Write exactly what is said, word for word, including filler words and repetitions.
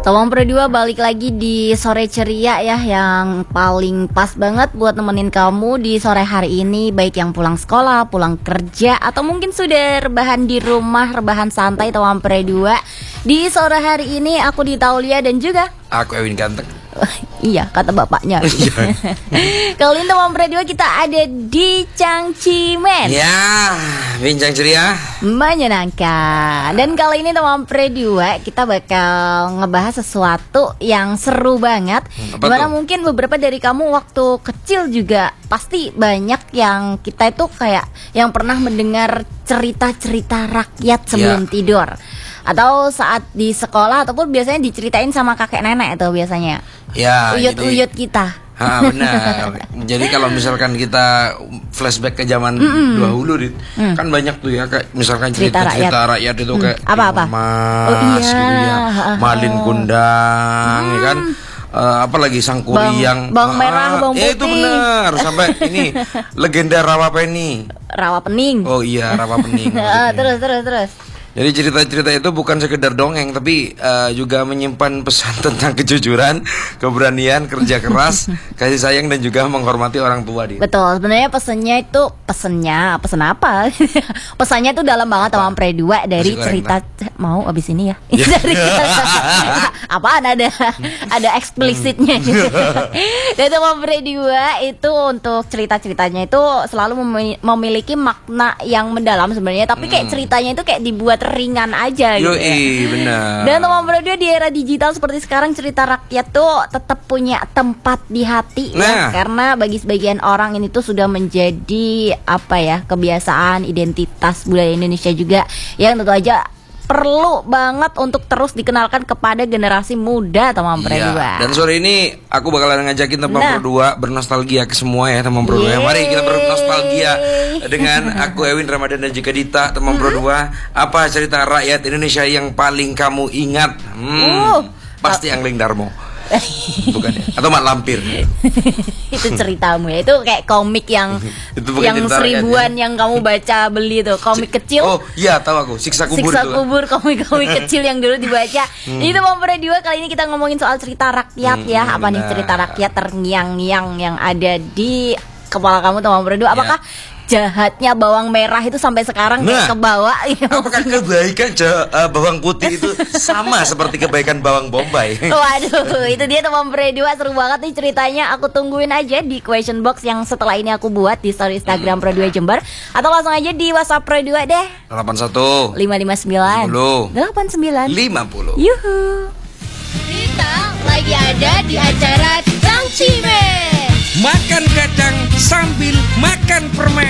Tawang Pro dua balik lagi di sore ceria ya, yang paling pas banget buat nemenin kamu di sore hari ini, baik yang pulang sekolah, pulang kerja, atau mungkin sudah rebahan di rumah, rebahan santai. Tawang Pro dua di sore hari ini aku Dita Aulia dan juga aku Ewin Ganteng. Iya, kata bapaknya. Kali ini Tawang Pro dua kita ada di Cangcimen. Ya, bincang ceria, menyenangkan. Dan kali ini Tawang Pro dua kita bakal ngebahas sesuatu yang seru banget. Apa Dimana tuh? mungkin beberapa dari kamu waktu kecil juga pasti banyak yang kita itu kayak yang pernah mendengar cerita-cerita rakyat sebelum Ya. tidur, atau saat di sekolah, ataupun biasanya diceritain sama kakek nenek itu biasanya. ya. Uyut-uyut jadi- kita. Ha, benar. Jadi kalau misalkan kita flashback ke zaman dahulu, Dit, kan banyak tuh ya, kayak misalkan Cerita cerita-cerita rakyat. rakyat, itu kayak Apa-apa? Mas, Oh, iya. gitu ya, Ha-ha. Malin Kundang, ya kan. Eh, apa lagi Bang- Sangkuriang, bawang merah, bawang eh, itu putih. benar. Sampai ini legenda Rawapeni. Rawa pening. Oh iya, Rawapeni. Ah, terus terus terus. Jadi cerita-cerita itu bukan sekedar dongeng, tapi eh, juga menyimpan pesan tentang kejujuran, keberanian, kerja keras, kasih sayang, dan juga menghormati orang tua. Dia. Betul, sebenarnya pesennya itu pesennya pesen apa? Pesannya tuh dalam banget Tawang Pro dua dari Nasi goreng, cerita mau abis ini ya. Dari apaan ada ada eksplisitnya gitu. Dan Tawang Pro dua itu untuk cerita-ceritanya itu selalu memi- memiliki makna yang mendalam sebenarnya, tapi kayak ceritanya itu kayak dibuat ringan aja gitu ya. Yoi, benar. Dan Tawang Pro dua di era digital seperti sekarang, cerita rakyat tuh tetap punya tempat di hati ya. Nah. Karena bagi sebagian orang ini tuh sudah menjadi apa ya, kebiasaan, identitas budaya Indonesia juga, yang tentu aja perlu banget untuk terus dikenalkan kepada generasi muda Tawang Pro Iya. dua. Dan sore ini aku bakalan ngajakin teman Nah. Pro dua bernostalgia ke semua ya, teman Pro dua. Yeay. Mari kita bernostalgia dengan aku Ewin Ramadan dan juga Dita, teman Pro dua. Apa cerita rakyat Indonesia yang paling kamu ingat? Hmm, Uh. pasti Angling Darmo. Bukan ya? Atau Mak Lampir. Itu ceritamu ya, itu kayak komik yang Itu bukan yang cerita rakyat, seribuan ya. yang kamu baca beli tuh, komik kecil. Oh iya, tahu aku. Siksa kubur Siksa itu. kan. kubur, komik-komik kecil yang dulu dibaca. Ini tuh Tawang Pro dua, kali ini kita ngomongin soal cerita rakyat Hmm, ya. Apa nih benar. cerita rakyat terngiang-ngiang yang ada di kepala kamu Tawang Pro dua? Apakah jahatnya bawang merah itu sampai sekarang kayak Nah, kebawa? Apakah kebaikan ja- eh, bawang putih itu sama seperti kebaikan bawang bombay? Waduh, itu dia Tawang Pro dua, seru banget nih ceritanya. Aku tungguin aja di question box yang setelah ini aku buat di story Instagram Pro dua Jember, atau langsung aja di WhatsApp Pro dua deh. delapan satu lima lima sembilan sepuluh delapan sembilan lima puluh. Yuhu. Kita lagi ada di acara Cangcimen. Makan kacang sambil makan permen.